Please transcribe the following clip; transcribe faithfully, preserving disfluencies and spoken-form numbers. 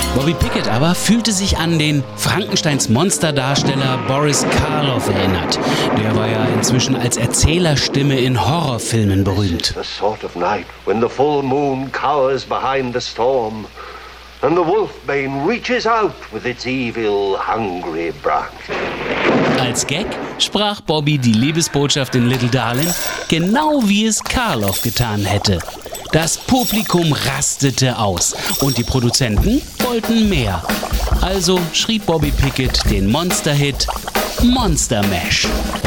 Bobby Pickett aber fühlte sich an den Frankensteins Monsterdarsteller Boris Karloff erinnert. Der war ja inzwischen als Erzählerstimme in Horrorfilmen berühmt. The sort of night when the full moon cowers behind the storm and the wolfbane reaches out with its evil, hungry branch. Als Gag sprach Bobby die Liebesbotschaft in Little Darling genau wie es Karloff getan hätte. Das Publikum rastete aus und die Produzenten wollten mehr. Also schrieb Bobby Pickett den Monster-Hit Monster Mash.